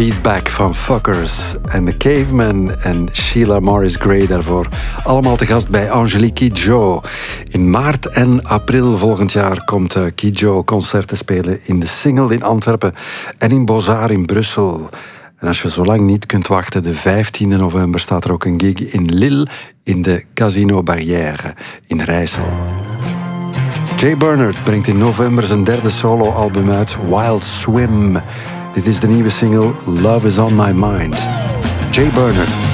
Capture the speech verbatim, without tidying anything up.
Beatback van Fuckers en The Caveman en Sheila Morris Gray daarvoor. Allemaal te gast bij Angelique Kidjo. In maart en april volgend jaar komt Kidjo concerten spelen in de Single in Antwerpen en in Bozar in Brussel. En als je zo lang niet kunt wachten, de vijftiende november staat er ook een gig in Lille in de Casino Barrière in Rijssel. Jay Bernard brengt in november zijn derde soloalbum uit, Wild Swim. Dit is de nieuwe single Love is on My Mind. Jay Bernard.